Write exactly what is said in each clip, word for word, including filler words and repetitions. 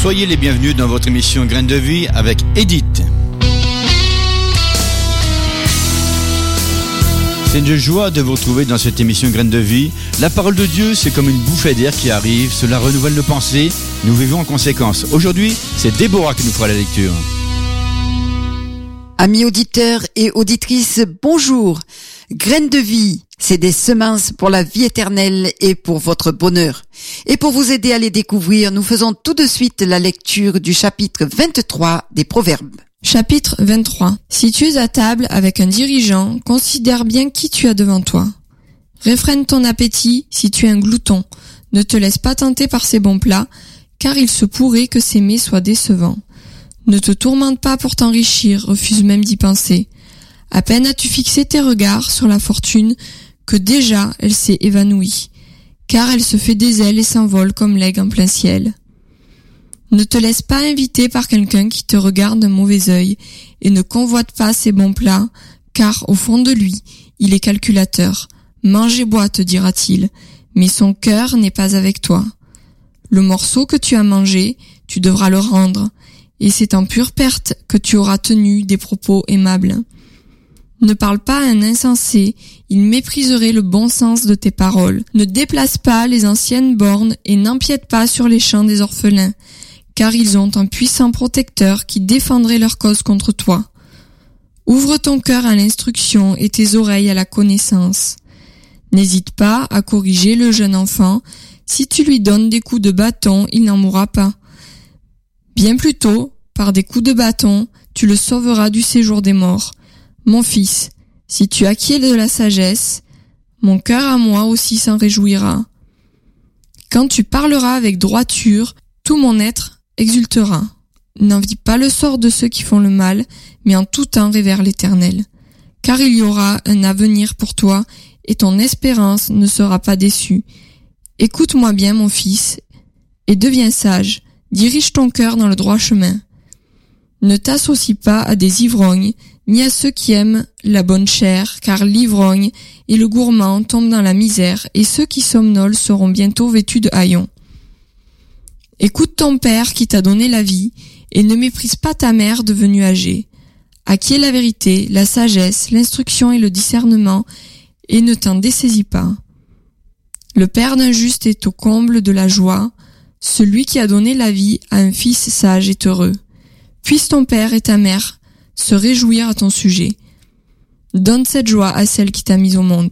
Soyez les bienvenus dans votre émission Graines de Vie avec Edith. C'est une joie de vous retrouver dans cette émission Graines de Vie. La parole de Dieu, c'est comme une bouffée d'air qui arrive, cela renouvelle nos pensées, nous vivons en conséquence. Aujourd'hui, c'est Déborah qui nous fera la lecture. Amis auditeurs et auditrices, bonjour. Graines de Vie, c'est des semences pour la vie éternelle et pour votre bonheur. Et pour vous aider à les découvrir, nous faisons tout de suite la lecture du chapitre vingt-trois des Proverbes. Chapitre vingt-trois. Si tu es à table avec un dirigeant, considère bien qui tu as devant toi. Réfrène ton appétit si tu es un glouton. Ne te laisse pas tenter par ces bons plats, car il se pourrait que ces mets soient décevants. Ne te tourmente pas pour t'enrichir, refuse même d'y penser. À peine as-tu fixé tes regards sur la fortune que déjà elle s'est évanouie, car elle se fait des ailes et s'envole comme l'aigle en plein ciel. Ne te laisse pas inviter par quelqu'un qui te regarde d'un mauvais œil et ne convoite pas ses bons plats, car au fond de lui, il est calculateur. Mange et bois, te dira-t-il, mais son cœur n'est pas avec toi. Le morceau que tu as mangé, tu devras le rendre, et c'est en pure perte que tu auras tenu des propos aimables. Ne parle pas à un insensé, il mépriserait le bon sens de tes paroles. Ne déplace pas les anciennes bornes et n'empiète pas sur les champs des orphelins, car ils ont un puissant protecteur qui défendrait leur cause contre toi. Ouvre ton cœur à l'instruction et tes oreilles à la connaissance. N'hésite pas à corriger le jeune enfant. Si tu lui donnes des coups de bâton, il n'en mourra pas. Bien plutôt, par des coups de bâton, tu le sauveras du séjour des morts. Mon fils, si tu acquiers de la sagesse, mon cœur à moi aussi s'en réjouira. Quand tu parleras avec droiture, tout mon être exultera. N'envie pas le sort de ceux qui font le mal, mais en tout temps révère l'Éternel. Car il y aura un avenir pour toi, et ton espérance ne sera pas déçue. Écoute-moi bien, mon fils, et deviens sage. Dirige ton cœur dans le droit chemin. Ne t'associe pas à des ivrognes, ni à ceux qui aiment la bonne chair, car l'ivrogne et le gourmand tombent dans la misère, et ceux qui somnolent seront bientôt vêtus de haillons. Écoute ton père qui t'a donné la vie, et ne méprise pas ta mère devenue âgée. Acquiers la vérité, la sagesse, l'instruction et le discernement, et ne t'en dessaisis pas. Le père d'un juste est au comble de la joie, celui qui a donné la vie à un fils sage est heureux. Puisse ton père et ta mère se réjouir à ton sujet. Donne cette joie à celle qui t'a mise au monde.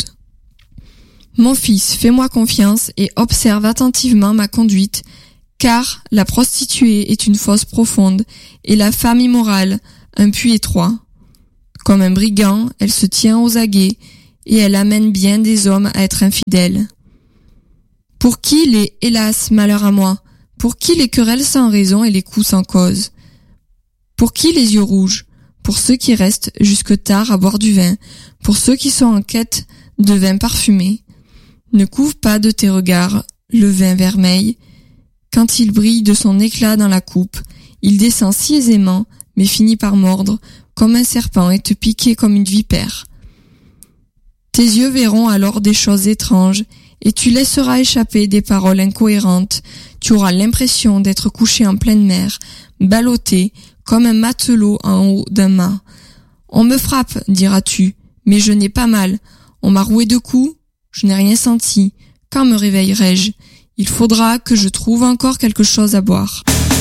Mon fils, fais-moi confiance et observe attentivement ma conduite, car la prostituée est une fosse profonde et la femme immorale un puits étroit. Comme un brigand, elle se tient aux aguets et elle amène bien des hommes à être infidèles. Pour qui les « hélas, malheur à moi » Pour qui les querelles sans raison et les coups sans cause? Pour qui les yeux rouges? Pour ceux qui restent jusque tard à boire du vin, pour ceux qui sont en quête de vin parfumé. Ne couvre pas de tes regards le vin vermeil. Quand il brille de son éclat dans la coupe, il descend si aisément, mais finit par mordre comme un serpent et te piquer comme une vipère. Tes yeux verront alors des choses étranges, et tu laisseras échapper des paroles incohérentes. Tu auras l'impression d'être couché en pleine mer, ballotté comme un matelot en haut d'un mât. On me frappe, diras-tu, mais je n'ai pas mal. On m'a roué de coups, je n'ai rien senti. Quand me réveillerai-je? Il faudra que je trouve encore quelque chose à boire.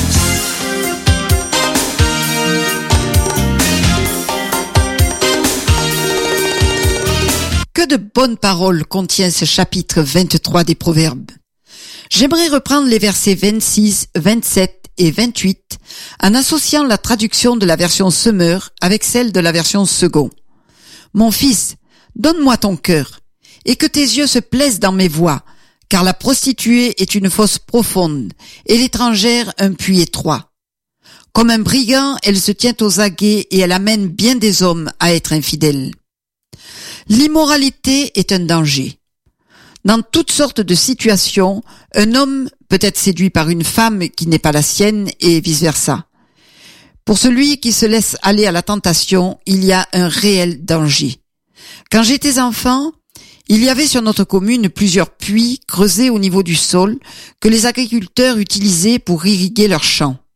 Que de bonnes paroles contient ce chapitre vingt-trois des Proverbes. J'aimerais reprendre les versets vingt-six, vingt-sept et vingt-huit en associant la traduction de la version Semeur avec celle de la version Second. Mon fils, donne-moi ton cœur, et que tes yeux se plaisent dans mes voies, car la prostituée est une fosse profonde, et l'étrangère un puits étroit. Comme un brigand, elle se tient aux aguets et elle amène bien des hommes à être infidèles. L'immoralité est un danger. Dans toutes sortes de situations, un homme peut être séduit par une femme qui n'est pas la sienne et vice-versa. Pour celui qui se laisse aller à la tentation, il y a un réel danger. Quand j'étais enfant, il y avait sur notre commune plusieurs puits creusés au niveau du sol que les agriculteurs utilisaient pour irriguer leurs champs.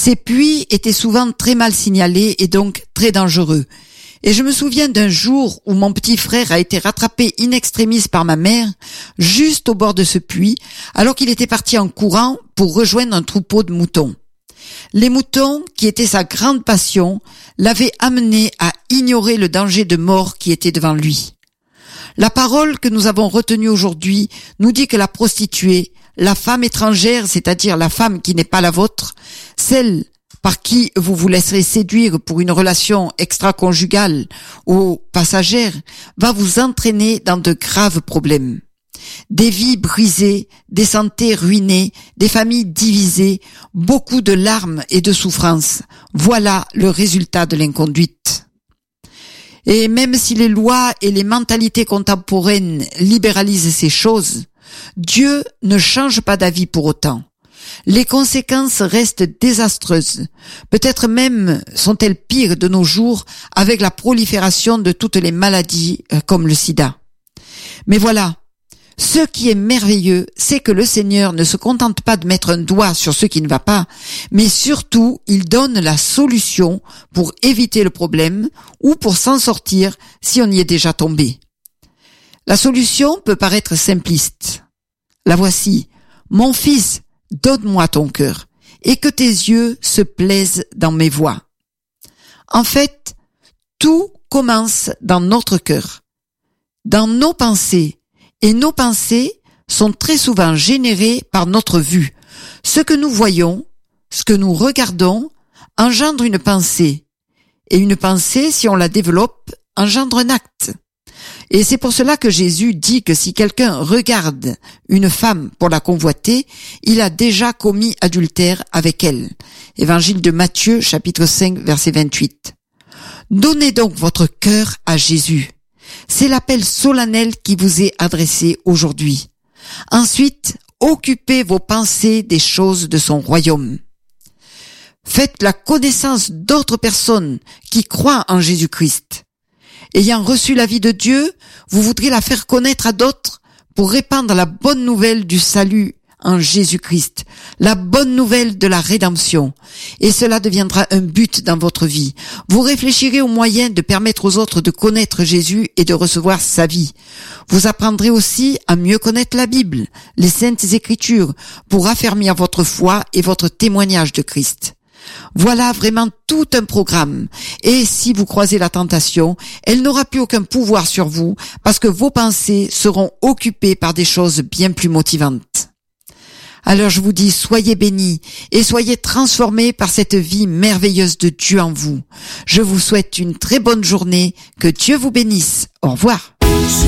Ces puits étaient souvent très mal signalés et donc très dangereux. Et je me souviens d'un jour où mon petit frère a été rattrapé in extremis par ma mère, juste au bord de ce puits, alors qu'il était parti en courant pour rejoindre un troupeau de moutons. Les moutons, qui étaient sa grande passion, l'avaient amené à ignorer le danger de mort qui était devant lui. La parole que nous avons retenue aujourd'hui nous dit que la prostituée, la femme étrangère, c'est-à-dire la femme qui n'est pas la vôtre, celle par qui vous vous laisserez séduire pour une relation extra-conjugale ou passagère, va vous entraîner dans de graves problèmes. Des vies brisées, des santés ruinées, des familles divisées, beaucoup de larmes et de souffrances. Voilà le résultat de l'inconduite. Et même si les lois et les mentalités contemporaines libéralisent ces choses, Dieu ne change pas d'avis pour autant. Les conséquences restent désastreuses. Peut-être même sont-elles pires de nos jours avec la prolifération de toutes les maladies comme le sida. Mais voilà, ce qui est merveilleux, c'est que le Seigneur ne se contente pas de mettre un doigt sur ce qui ne va pas, mais surtout, il donne la solution pour éviter le problème ou pour s'en sortir si on y est déjà tombé. La solution peut paraître simpliste. La voici. Mon fils, donne-moi ton cœur et que tes yeux se plaisent dans mes voies. En fait, tout commence dans notre cœur, dans nos pensées, et nos pensées sont très souvent générées par notre vue. Ce que nous voyons, ce que nous regardons, engendre une pensée, et une pensée, si on la développe, engendre un acte. Et c'est pour cela que Jésus dit que si quelqu'un regarde une femme pour la convoiter, il a déjà commis adultère avec elle. Évangile de Matthieu, chapitre cinq, verset vingt-huit. Donnez donc votre cœur à Jésus. C'est l'appel solennel qui vous est adressé aujourd'hui. Ensuite, occupez vos pensées des choses de son royaume. Faites la connaissance d'autres personnes qui croient en Jésus-Christ. Ayant reçu la vie de Dieu, vous voudrez la faire connaître à d'autres pour répandre la bonne nouvelle du salut en Jésus-Christ, la bonne nouvelle de la rédemption. Et cela deviendra un but dans votre vie. Vous réfléchirez aux moyens de permettre aux autres de connaître Jésus et de recevoir sa vie. Vous apprendrez aussi à mieux connaître la Bible, les Saintes Écritures, pour affermir votre foi et votre témoignage de Christ. Voilà vraiment tout un programme. Et si vous croisez la tentation, elle n'aura plus aucun pouvoir sur vous parce que vos pensées seront occupées par des choses bien plus motivantes. Alors je vous dis, soyez bénis et soyez transformés par cette vie merveilleuse de Dieu en vous. Je vous souhaite une très bonne journée. Que Dieu vous bénisse. Au revoir.